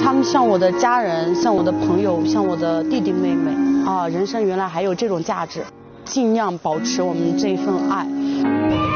他们像我的家人，像我的朋友，像我的弟弟妹妹啊，人生原来还有这种价值，尽量保持我们这份爱。